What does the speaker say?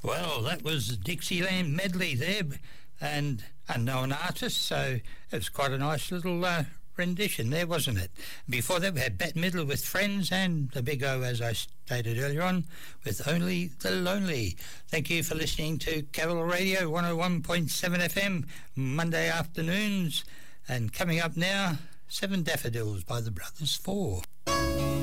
Well, that was Dixieland medley there, and unknown artist, so it was quite a nice little rendition there, wasn't it? Before that, we had Bette Midler with Friends, and the Big O, as I stated earlier on, with Only the Lonely. Thank you for listening to Capital Radio 101.7 FM, Monday afternoons. And coming up now, Seven Daffodils by the Brothers Four.